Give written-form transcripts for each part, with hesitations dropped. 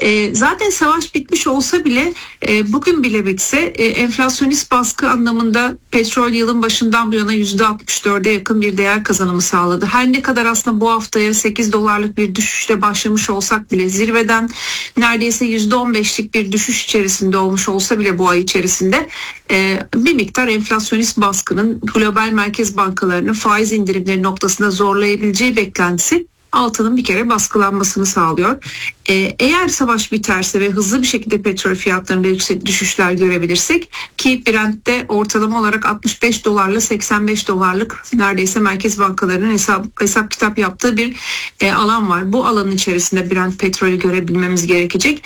Zaten savaş bitmiş olsa bile bugün bile bitse enflasyonist baskı anlamında petrol yılın başından bu yana %64'e yakın bir değer kazanımı sağladı. Her ne kadar aslında bu haftaya 8 dolarlık bir düşüşle başlamış olsak bile zirveden neredeyse %15'lik bir düşüş içerisinde olmuş olsa bile bu ay içerisinde bir miktar enflasyonist baskının global merkez bankalarının faiz indirimleri noktasında zorlayabileceği beklentisi altının bir kere baskılanmasını sağlıyor. Eğer savaş biterse ve hızlı bir şekilde petrol fiyatlarında yüksek düşüşler görebilirsek ki Brent'te ortalama olarak 65 dolarla 85 dolarlık neredeyse merkez bankalarının hesap kitap yaptığı bir alan var. Bu alanın içerisinde Brent petrolü görebilmemiz gerekecek.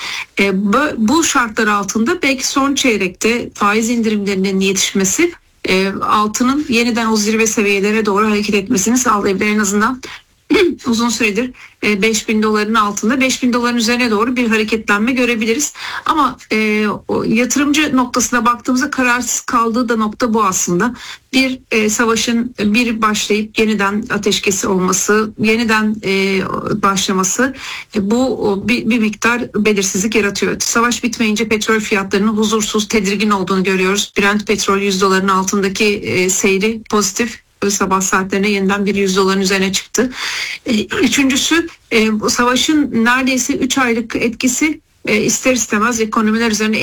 Bu şartlar altında belki son çeyrekte faiz indirimlerinin yetişmesi altının yeniden o zirve seviyelere doğru hareket etmesini sağlayabilir. En azından uzun süredir 5.000 doların altında 5.000 doların üzerine doğru bir hareketlenme görebiliriz. Ama yatırımcı noktasına baktığımızda kararsız kaldığı da nokta bu aslında. Bir savaşın bir başlayıp yeniden ateşkesi olması, yeniden başlaması bu bir miktar belirsizlik yaratıyor. Savaş bitmeyince petrol fiyatlarının huzursuz, tedirgin olduğunu görüyoruz. Brent petrol 100 doların altındaki seyri pozitif. Sabah saatlerine yeniden bir 100 doların üzerine çıktı. Üçüncüsü bu savaşın neredeyse 3 aylık etkisi ister istemez ekonomiler üzerine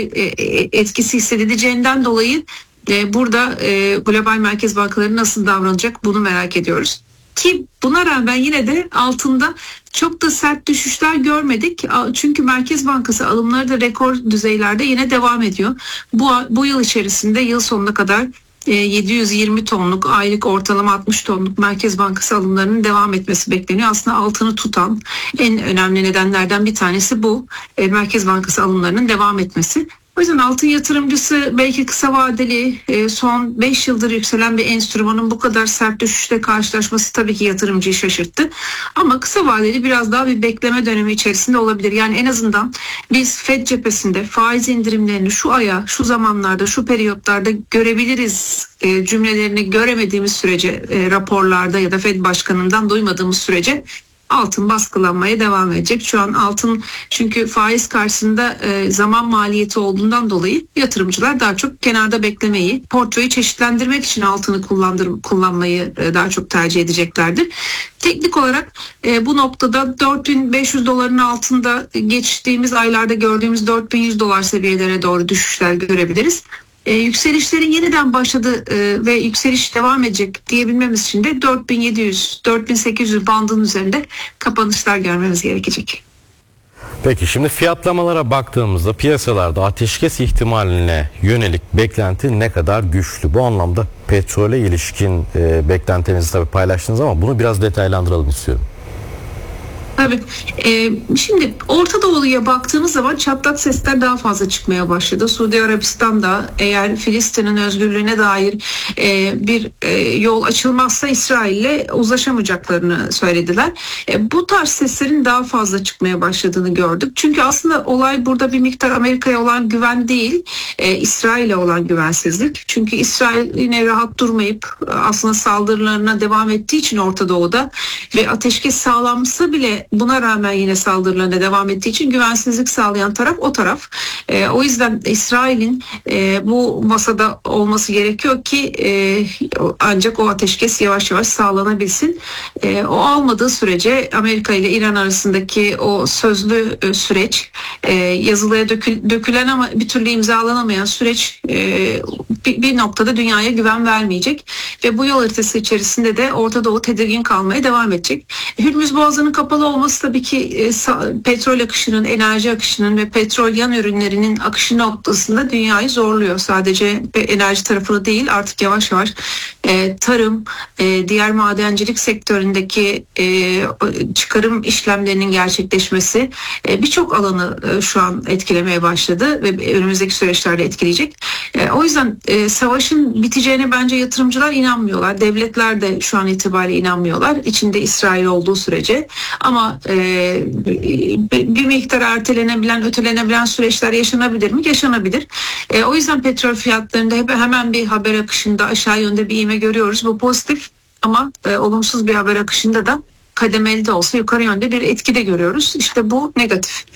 etkisi hissedileceğinden dolayı burada global merkez bankaları nasıl davranacak bunu merak ediyoruz. Ki buna rağmen yine de altında çok da sert düşüşler görmedik. Çünkü Merkez Bankası alımları da rekor düzeylerde yine devam ediyor. Bu yıl içerisinde yıl sonuna kadar 720 tonluk aylık ortalama 60 tonluk Merkez Bankası alımlarının devam etmesi bekleniyor. Aslında altını tutan en önemli nedenlerden bir tanesi bu. Merkez Bankası alımlarının devam etmesi. O yüzden altın yatırımcısı belki kısa vadeli son 5 yıldır yükselen bir enstrümanın bu kadar sert düşüşle karşılaşması tabii ki yatırımcıyı şaşırttı. Ama kısa vadeli biraz daha bir bekleme dönemi içerisinde olabilir. Yani en azından biz Fed cephesinde faiz indirimlerini şu aya, şu zamanlarda, şu periyotlarda görebiliriz cümlelerini göremediğimiz sürece raporlarda ya da Fed başkanından duymadığımız sürece altın baskılanmaya devam edecek. Şu an altın çünkü faiz karşısında zaman maliyeti olduğundan dolayı yatırımcılar daha çok kenarda beklemeyi, portföyü çeşitlendirmek için altını kullanmayı daha çok tercih edeceklerdir. Teknik olarak bu noktada 4.500 doların altında geçtiğimiz aylarda gördüğümüz 4.100 dolar seviyelere doğru düşüşler görebiliriz. Yükselişlerin yeniden başladı ve yükseliş devam edecek diyebilmemiz için de 4.700-4.800 bandının üzerinde kapanışlar görmemiz gerekecek. Peki şimdi fiyatlamalara baktığımızda piyasalarda ateşkes ihtimaline yönelik beklenti ne kadar güçlü? Bu anlamda petrole ilişkin beklentinizi tabii paylaştınız ama bunu biraz detaylandıralım istiyorum. Tabii. Şimdi Orta Doğu'ya baktığımız zaman çatlak sesler daha fazla çıkmaya başladı. Suudi Arabistan'da eğer Filistin'in özgürlüğüne dair bir yol açılmazsa İsrail'le uzlaşamayacaklarını söylediler. Bu tarz seslerin daha fazla çıkmaya başladığını gördük. Çünkü aslında olay burada bir miktar Amerika'ya olan güven değil, İsrail'e olan güvensizlik. Çünkü İsrail yine rahat durmayıp aslında saldırılarına devam ettiği için Orta Doğu'da ve ateşkes sağlanmışsa bile buna rağmen yine saldırılarına devam ettiği için güvensizlik sağlayan taraf o taraf. O yüzden İsrail'in bu masada olması gerekiyor ki ancak o ateşkes yavaş yavaş sağlanabilsin. O almadığı sürece Amerika ile İran arasındaki o sözlü süreç, yazılıya dökülen ama bir türlü imzalanamayan süreç bir noktada dünyaya güven vermeyecek ve bu yol haritası içerisinde de Orta Doğu tedirgin kalmaya devam edecek. Hürmüz Boğazı'nın kapalı olması tabii ki petrol akışının, enerji akışının ve petrol yan ürünlerinin akışı noktasında dünyayı zorluyor. Sadece enerji tarafını değil, artık yavaş yavaş tarım, diğer madencilik sektöründeki çıkarım işlemlerinin gerçekleşmesi birçok alanı şu an etkilemeye başladı ve önümüzdeki süreçlerde etkileyecek. O yüzden savaşın biteceğine bence yatırımcılar inanmıyorlar. Devletler de şu an itibariyle inanmıyorlar. İçinde İsrail olduğu sürece. Ama bir miktar ertelenebilen, ötelenebilen süreçler yaşanabilir mi? Yaşanabilir. O yüzden petrol fiyatlarında hemen bir haber akışında aşağı yönde bir ivme görüyoruz. Bu pozitif ama olumsuz bir haber akışında da kademeli de olsa yukarı yönde bir etki de görüyoruz. İşte bu negatif.